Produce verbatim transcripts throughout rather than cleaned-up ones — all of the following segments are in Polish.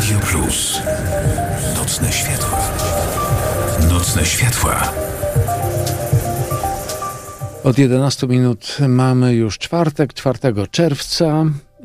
Radio Plus. Nocne światła. Nocne światła. Od jedenastu minut mamy już czwartek, czwartego czerwca.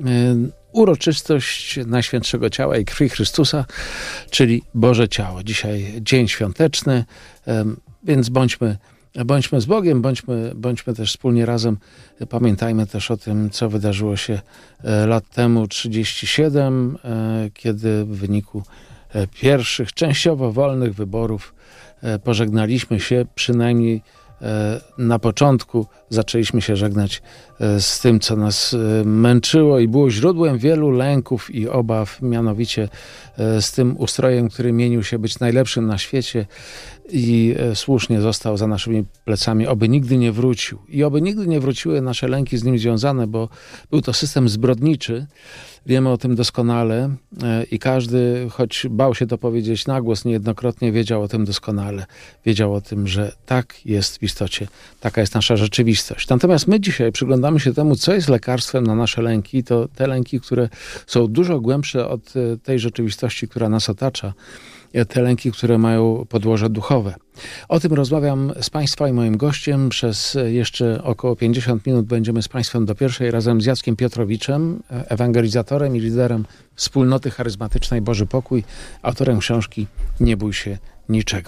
Uroczystość Najświętszego Ciała i Krwi Chrystusa, czyli Boże Ciało. Dzisiaj dzień świąteczny, więc bądźmy, bądźmy z Bogiem, bądźmy, bądźmy też wspólnie razem. Pamiętajmy też o tym, co wydarzyło się lat temu, trzydzieści siedem, kiedy w wyniku pierwszych częściowo wolnych wyborów pożegnaliśmy się, przynajmniej na początku zaczęliśmy się żegnać z tym, co nas męczyło i było źródłem wielu lęków i obaw, mianowicie z tym ustrojem, który mienił się być najlepszym na świecie i słusznie został za naszymi plecami, oby nigdy nie wrócił. I oby nigdy nie wróciły nasze lęki z nim związane, bo był to system zbrodniczy. Wiemy o tym doskonale i każdy, choć bał się to powiedzieć na głos, niejednokrotnie wiedział o tym doskonale. Wiedział o tym, że tak jest w istocie, taka jest nasza rzeczywistość. Natomiast my dzisiaj przyglądamy się temu, co jest lekarstwem na nasze lęki. To te lęki, które są dużo głębsze od tej rzeczywistości, która nas otacza. Te lęki, które mają podłoże duchowe. O tym rozmawiam z Państwa i moim gościem. Przez jeszcze około pięćdziesiąt minut będziemy z Państwem do pierwszej razem z Jackiem Piotrowiczem, ewangelizatorem i liderem wspólnoty charyzmatycznej Boży Pokój, autorem książki Nie bój się niczego.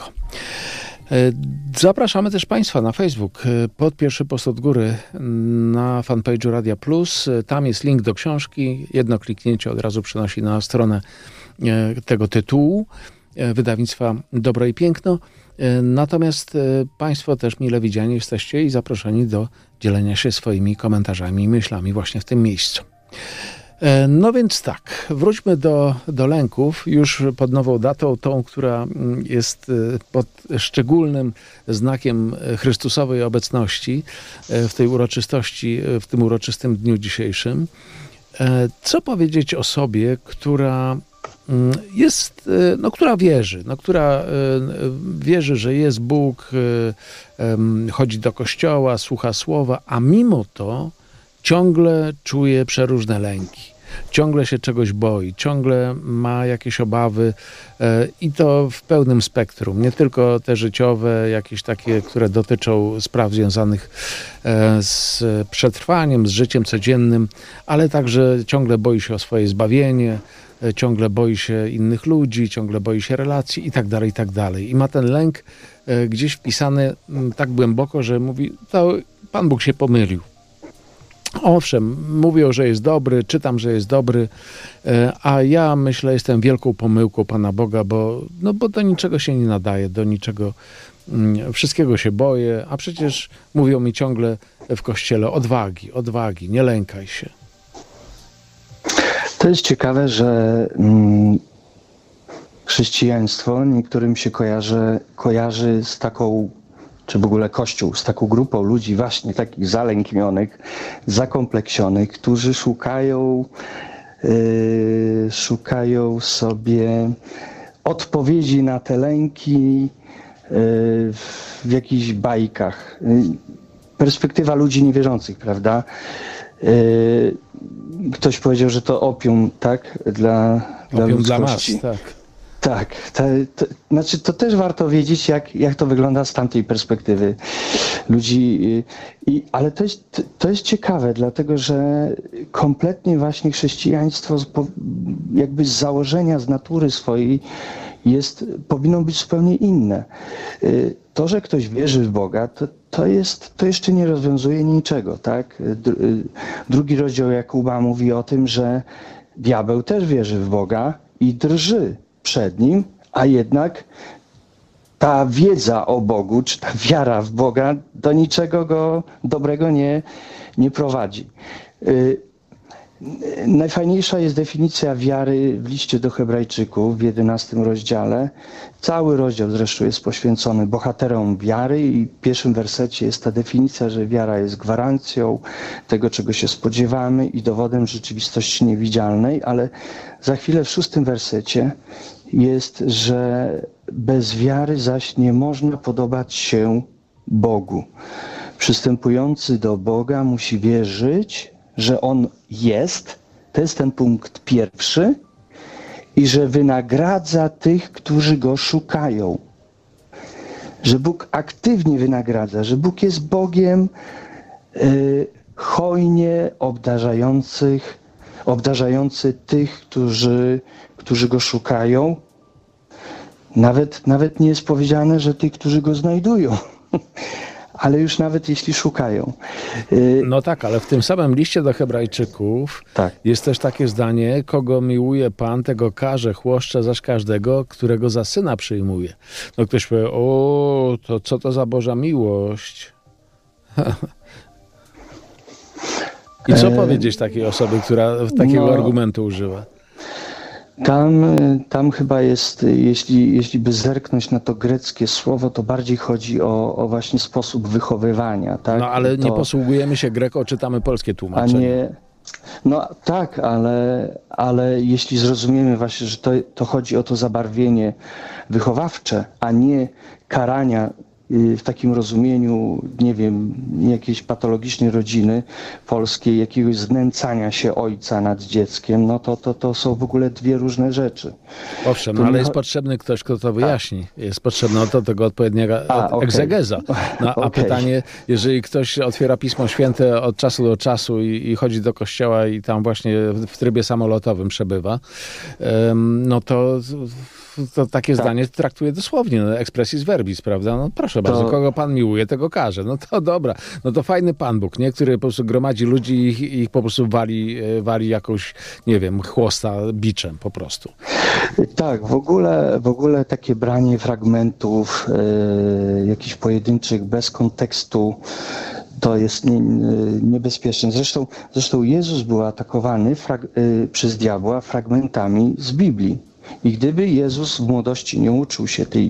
Zapraszamy też Państwa na Facebook, pod pierwszy post od góry na fanpage'u Radia Plus. Tam jest link do książki. Jedno kliknięcie od razu przenosi na stronę tego tytułu wydawnictwa Dobro i Piękno. Natomiast Państwo też mile widziani jesteście i zaproszeni do dzielenia się swoimi komentarzami i myślami właśnie w tym miejscu. No więc tak, wróćmy do, do lęków już pod nową datą, tą, która jest pod szczególnym znakiem Chrystusowej obecności w tej uroczystości, w tym uroczystym dniu dzisiejszym. Co powiedzieć osobie, która jest, no, która wierzy, no, która wierzy, że jest Bóg, chodzi do kościoła, słucha słowa, a mimo to ciągle czuje przeróżne lęki. Ciągle się czegoś boi, ciągle ma jakieś obawy i to w pełnym spektrum. Nie tylko te życiowe, jakieś takie, które dotyczą spraw związanych z przetrwaniem, z życiem codziennym, ale także ciągle boi się o swoje zbawienie, ciągle boi się innych ludzi, ciągle boi się relacji i tak dalej, i tak dalej. I ma ten lęk gdzieś wpisany tak głęboko, że mówi, to Pan Bóg się pomylił. Owszem, mówią, że jest dobry, czytam, że jest dobry, a ja myślę, jestem wielką pomyłką Pana Boga, bo, no, bo do niczego się nie nadaje, do niczego, wszystkiego się boję, a przecież mówią mi ciągle w kościele odwagi, odwagi, nie lękaj się. To jest ciekawe, że mm, chrześcijaństwo niektórym się kojarzy, kojarzy z taką, czy w ogóle Kościół, z taką grupą ludzi właśnie takich zalęknionych, zakompleksionych, którzy szukają, yy, szukają sobie odpowiedzi na te lęki yy, w jakichś bajkach. Yy, perspektywa ludzi niewierzących, prawda? Yy, Ktoś powiedział, że to opium, tak? Dla, dla opium ludzkości. dla mas, tak. Tak, to, to, znaczy to też warto wiedzieć, jak, jak to wygląda z tamtej perspektywy ludzi. I, ale to jest, to jest ciekawe, dlatego że kompletnie właśnie chrześcijaństwo jakby z założenia, z natury swojej jest, powinno być zupełnie inne. To, że ktoś wierzy w Boga, to, to, jest, to jeszcze nie rozwiązuje niczego, tak? Drugi rozdział Jakuba mówi o tym, że diabeł też wierzy w Boga i drży przed nim, a jednak ta wiedza o Bogu, czy ta wiara w Boga do niczego go dobrego nie, nie prowadzi. Najfajniejsza jest definicja wiary w liście do Hebrajczyków w jedenastym rozdziale. Cały rozdział zresztą jest poświęcony bohaterom wiary i w pierwszym wersecie jest ta definicja, że wiara jest gwarancją tego, czego się spodziewamy i dowodem rzeczywistości niewidzialnej, ale za chwilę w szóstym wersecie jest, że bez wiary zaś nie można podobać się Bogu. Przystępujący do Boga musi wierzyć, że On jest, to jest ten punkt pierwszy, i że wynagradza tych, którzy Go szukają. Że Bóg aktywnie wynagradza, że Bóg jest Bogiem y, hojnie obdarzających, obdarzający tych, którzy, którzy Go szukają. Nawet, nawet nie jest powiedziane, że tych, którzy Go znajdują. Ale już nawet jeśli szukają. No tak, ale w tym samym liście do Hebrajczyków tak. jest też takie zdanie: kogo miłuje Pan, tego karze, chłoszcze zaś każdego, którego za syna przyjmuje. No ktoś powie: o, to co to za Boża miłość? I co powiedzieć takiej osobie, która takiego no, argumentu używa? Tam, tam chyba jest, jeśli, jeśli by zerknąć na to greckie słowo, to bardziej chodzi o, o właśnie sposób wychowywania. Tak? No ale to, nie posługujemy się greko, czytamy polskie tłumaczenie. A nie, no tak, ale, ale jeśli zrozumiemy właśnie, że to, to chodzi o to zabarwienie wychowawcze, a nie karania w takim rozumieniu, nie wiem, jakiejś patologicznej rodziny polskiej, jakiegoś znęcania się ojca nad dzieckiem, no to, to, to są w ogóle dwie różne rzeczy. Owszem, no, ale jest potrzebny ktoś, kto to wyjaśni. A. Jest potrzebna do tego odpowiednia a, okay. egzegeza. No, a okay. pytanie, jeżeli ktoś otwiera Pismo Święte od czasu do czasu i, i chodzi do kościoła i tam właśnie w trybie samolotowym przebywa, no to... To takie tak. zdanie traktuje dosłownie, no, expressis verbis, prawda? No proszę to... bardzo, kogo Pan miłuje, tego karze. No to dobra, no to fajny Pan Bóg, nie? Który po prostu gromadzi ludzi i ich, ich po prostu wali, wali jakąś, nie wiem, chłosta biczem po prostu. Tak, w ogóle, w ogóle takie branie fragmentów yy, jakichś pojedynczych bez kontekstu to jest nie, niebezpieczne. Zresztą, zresztą Jezus był atakowany frag- yy, przez diabła fragmentami z Biblii. I gdyby Jezus w młodości nie uczył się tej,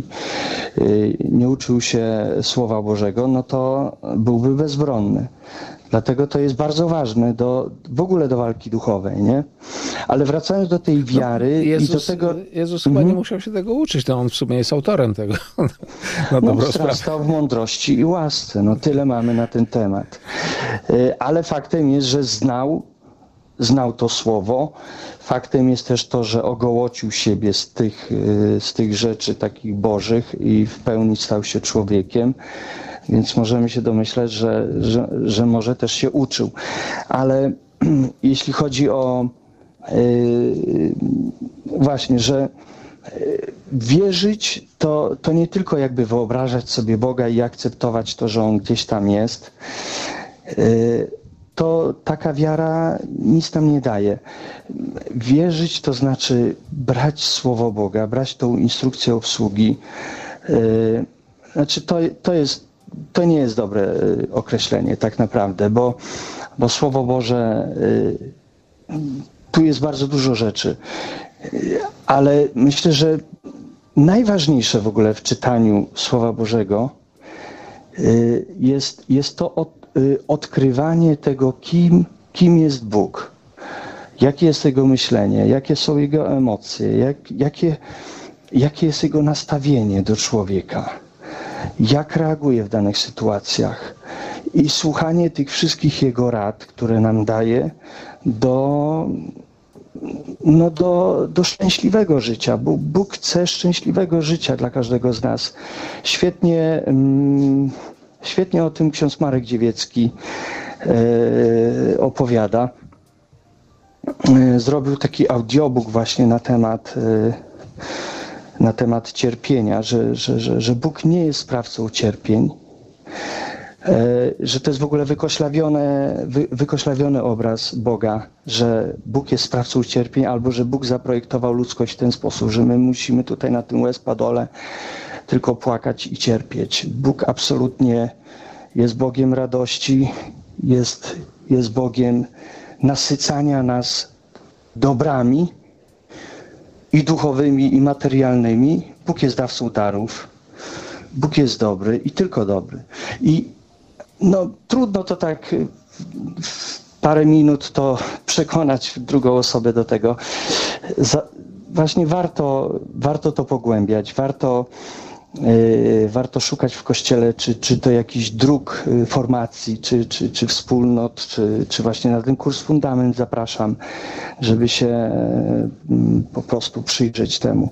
nie uczył się Słowa Bożego, no to byłby bezbronny. Dlatego to jest bardzo ważne do, w ogóle do walki duchowej, nie? Ale wracając do tej wiary no, Jezus, i do tego... Jezus chyba mm-hmm. nie musiał się tego uczyć, to on w sumie jest autorem tego. No, no wzrastał w mądrości i łasce, no tyle mamy na ten temat. Ale faktem jest, że znał Znał to słowo. Faktem jest też to, że ogołocił siebie z tych, z tych rzeczy takich bożych i w pełni stał się człowiekiem. Więc możemy się domyślać, że, że, że może też się uczył. Ale jeśli chodzi o yy, właśnie, że wierzyć to, to nie tylko jakby wyobrażać sobie Boga i akceptować to, że On gdzieś tam jest. Yy, to taka wiara nic nam nie daje. Wierzyć to znaczy brać Słowo Boga, brać tą instrukcję obsługi. Yy, znaczy to, to, jest, to nie jest dobre określenie tak naprawdę, bo, bo Słowo Boże, yy, tu jest bardzo dużo rzeczy. Yy, ale myślę, że najważniejsze w ogóle w czytaniu Słowa Bożego yy, jest, jest to od odkrywanie tego, kim, kim jest Bóg, jakie jest Jego myślenie, jakie są Jego emocje, jak, jakie, jakie jest Jego nastawienie do człowieka, jak reaguje w danych sytuacjach i słuchanie tych wszystkich Jego rad, które nam daje do, no do, do szczęśliwego życia, bo Bóg chce szczęśliwego życia dla każdego z nas. Świetnie... Mm, Świetnie o tym ksiądz Marek Dziewiecki e, opowiada. E, zrobił taki audiobook właśnie na temat, e, na temat cierpienia, że, że, że, że Bóg nie jest sprawcą cierpień, e, że to jest w ogóle wykoślawione, wy, wykoślawiony obraz Boga, że Bóg jest sprawcą cierpień, albo że Bóg zaprojektował ludzkość w ten sposób, że my musimy tutaj na tym łez-padole tylko płakać i cierpieć. Bóg absolutnie jest Bogiem radości, jest, jest Bogiem nasycania nas dobrami i duchowymi, i materialnymi. Bóg jest dawcą darów. Bóg jest dobry i tylko dobry. I no, trudno to tak w parę minut to przekonać drugą osobę do tego. Za, właśnie warto, warto to pogłębiać, warto warto szukać w Kościele, czy, czy to jakiś dróg formacji, czy, czy, czy wspólnot, czy, czy właśnie na ten kurs Fundament zapraszam, żeby się po prostu przyjrzeć temu.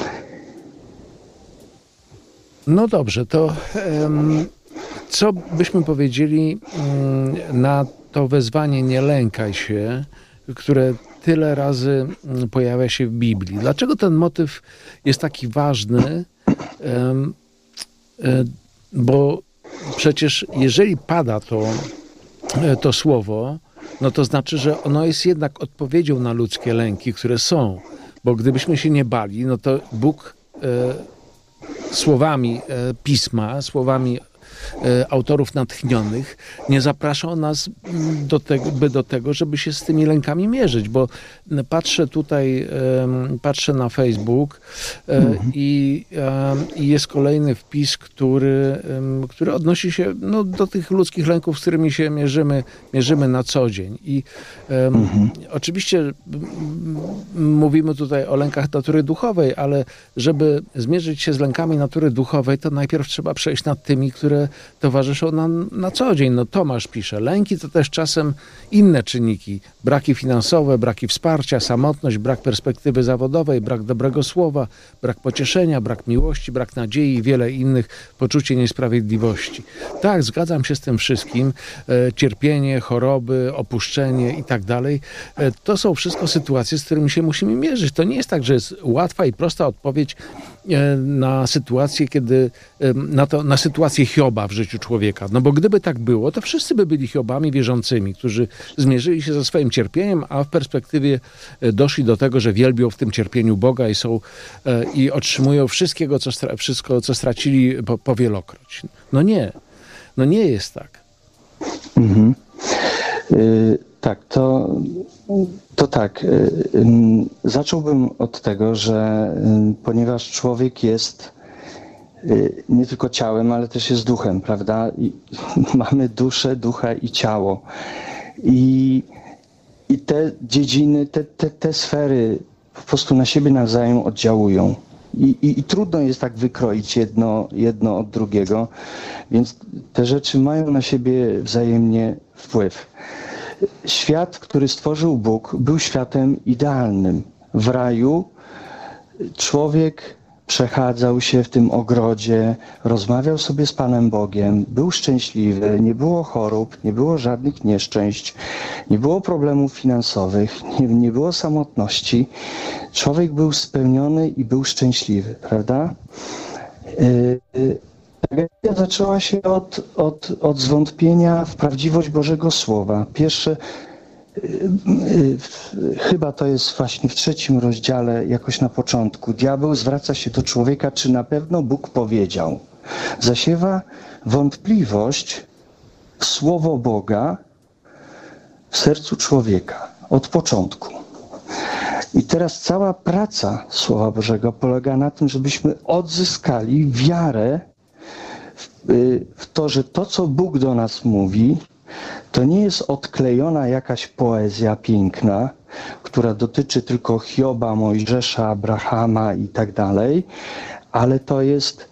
No dobrze, to um, co byśmy powiedzieli um, na to wezwanie nie lękaj się, które tyle razy um, pojawia się w Biblii. Dlaczego ten motyw jest taki ważny? Um, um, bo przecież jeżeli pada to, to słowo, no to znaczy, że ono jest jednak odpowiedzią na ludzkie lęki, które są. Bo gdybyśmy się nie bali, no to Bóg e, słowami e, Pisma, słowami e, autorów natchnionych nie zapraszał nas do tego, by do tego, żeby się z tymi lękami mierzyć, bo patrzę tutaj, e, patrzę na Facebook e, mhm. i, e, i jest kolejny wpis, który, e, który odnosi się no, do tych ludzkich lęków, z którymi się mierzymy, mierzymy na co dzień. I e, mhm. oczywiście m, mówimy tutaj o lękach natury duchowej, ale żeby zmierzyć się z lękami natury duchowej, to najpierw trzeba przejść nad tymi, które towarzyszą nam na co dzień. No Tomasz pisze, lęki to też czasem inne czynniki. Braki finansowe, braki wsparcia, samotność, brak perspektywy zawodowej, brak dobrego słowa, brak pocieszenia, brak miłości, brak nadziei i wiele innych, poczucie niesprawiedliwości. Tak, zgadzam się z tym wszystkim. E, cierpienie, choroby, opuszczenie i tak dalej. E, to są wszystko sytuacje, z którymi się musimy mierzyć. To nie jest tak, że jest łatwa i prosta odpowiedź e, na sytuację, kiedy e, na, to, na sytuację Hioba w życiu człowieka. No bo gdyby tak było, to wszyscy by byli Hiobami wierzącymi, którzy zmierzyli się ze swoim cierpieniem, a w perspektywie doszli do tego, że wielbią w tym cierpieniu Boga i są e, i otrzymują wszystkiego, co, stra- wszystko, co stracili po, powielokroć. No nie. No nie jest tak. Mhm. Yy, tak, to, to tak. Yy, yy, zacząłbym od tego, że yy, ponieważ człowiek jest yy, nie tylko ciałem, ale też jest duchem, prawda? I mamy duszę, ducha i ciało. I, i te dziedziny, te, te, te sfery po prostu na siebie nawzajem oddziałują. I, i, I trudno jest tak wykroić jedno, jedno od drugiego, więc te rzeczy mają na siebie wzajemnie wpływ. Świat, który stworzył Bóg, był światem idealnym. W raju człowiek przechadzał się w tym ogrodzie, rozmawiał sobie z Panem Bogiem, był szczęśliwy, nie było chorób, nie było żadnych nieszczęść, nie było problemów finansowych, nie, nie było samotności. Człowiek był spełniony i był szczęśliwy, prawda? Tragedia zaczęła się od, od, od zwątpienia w prawdziwość Bożego Słowa. Pierwsze, chyba to jest właśnie w trzecim rozdziale, jakoś na początku. Diabeł zwraca się do człowieka, czy na pewno Bóg powiedział. Zasiewa wątpliwość w Słowo Boga w sercu człowieka od początku. I teraz cała praca Słowa Bożego polega na tym, żebyśmy odzyskali wiarę w, w to, że to, co Bóg do nas mówi, to nie jest odklejona jakaś poezja piękna, która dotyczy tylko Hioba, Mojżesza, Abrahama i tak dalej, ale to jest,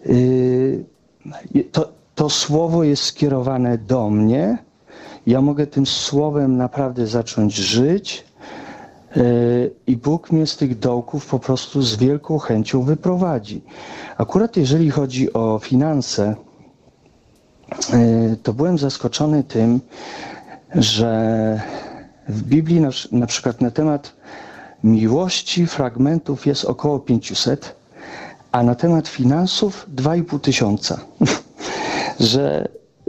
yy, to, to słowo jest skierowane do mnie. Ja mogę tym słowem naprawdę zacząć żyć yy, i Bóg mnie z tych dołków po prostu z wielką chęcią wyprowadzi. Akurat jeżeli chodzi o finanse, to byłem zaskoczony tym, że w Biblii na, na przykład na temat miłości fragmentów jest około pięćset, a na temat finansów dwa i pół tysiąca. Że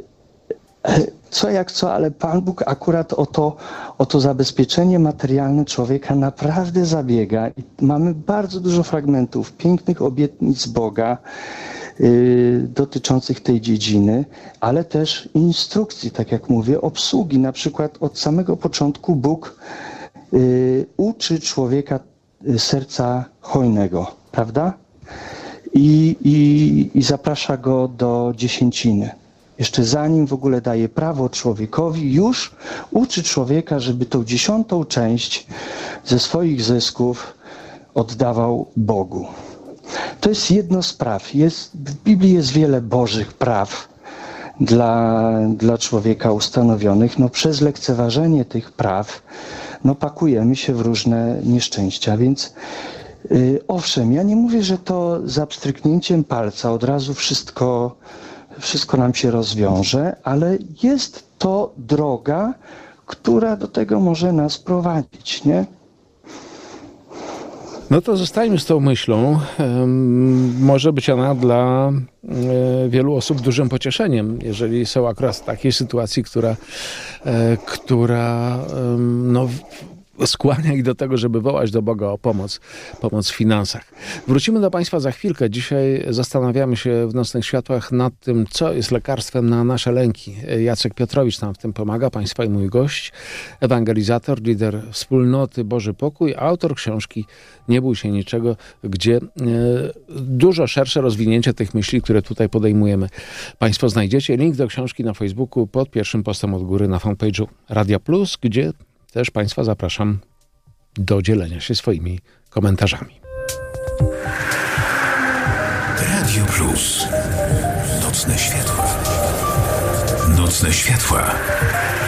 co jak co, ale Pan Bóg akurat o to, o to zabezpieczenie materialne człowieka naprawdę zabiega. I mamy bardzo dużo fragmentów, pięknych obietnic Boga, dotyczących tej dziedziny, ale też instrukcji, tak jak mówię, obsługi. Na przykład od samego początku Bóg y, uczy człowieka serca hojnego, prawda? I, i, i zaprasza go do dziesięciny. Jeszcze zanim w ogóle daje prawo człowiekowi, już uczy człowieka, żeby tą dziesiątą część ze swoich zysków oddawał Bogu. to jest jedno z praw. Jest, w Biblii jest wiele bożych praw dla, dla człowieka ustanowionych. No, przez lekceważenie tych praw no, pakujemy się w różne nieszczęścia, więc yy, owszem, ja nie mówię, że to za pstryknięciem palca od razu wszystko, wszystko nam się rozwiąże, ale jest to droga, która do tego może nas prowadzić, nie? No to zostajmy z tą myślą. Może być ona dla wielu osób dużym pocieszeniem, jeżeli są akurat w takiej sytuacji, która, która no, skłania ich do tego, żeby wołać do Boga o pomoc, pomoc w finansach. Wrócimy do Państwa za chwilkę. Dzisiaj zastanawiamy się w Nocnych Światłach nad tym, co jest lekarstwem na nasze lęki. Jacek Piotrowicz nam w tym pomaga, Państwa i mój gość, ewangelizator, lider wspólnoty Boży Pokój, autor książki Nie bój się niczego, gdzie e, dużo szersze rozwinięcie tych myśli, które tutaj podejmujemy. Państwo znajdziecie link do książki na Facebooku pod pierwszym postem od góry na fanpage'u Radia Plus, gdzie też Państwa zapraszam do dzielenia się swoimi komentarzami. Radio Plus. Nocne światła. Nocne światła.